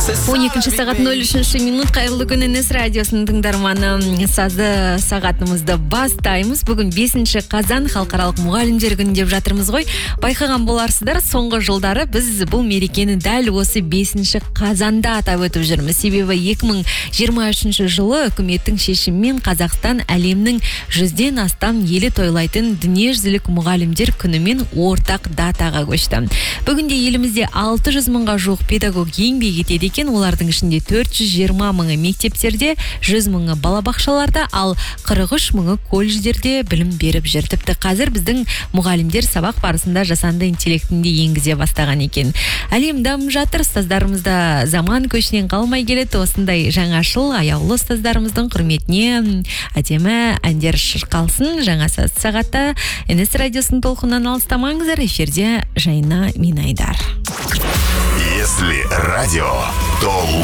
12 сағат 03 минут. Қайырлы күн, НС радиосының тыңдарманы. Сазды сағатымызды бастаймыз. Бүгін 5 қазан халықаралық мұғалімдер күні деп жатырмыз ғой. Байқаған боларсыздар, соңғы жылдары біз бұл мерекені дәл осы 5 қазанда атап өтіп жүрміз. Себебі 2023 жылы үкіметтің шешімімен Қазақстан әлемнің 100-ден астам елі тойлайтын дүниежүзілік мұғалімдер күнімен ортақ датаға көшті. Бүгінде елімізде 600 мыңға жуық педагог еңбек етеді екен. Олардың ішінде 420 мыңы мектептерде, 100 мыңы балабақшаларда, ал 43 мыңы колледждерде білім беріп жүр. Тіпті қазір біздің мұғалімдер сабақ барысында жасанды интеллектінде енгізе бастаған екен. Әлем дамып жатыр, ұстаздарымызда заман көшінен қалмай келеді. Осындай жаңашыл, аяулы ұстаздарымыздың құрметіне әдемі әндер шырқалсын. Жаңа сағатта НС радиосының толқынынан алыстамаңыздар. Эфирде Жайна Минайдар. Если радио, то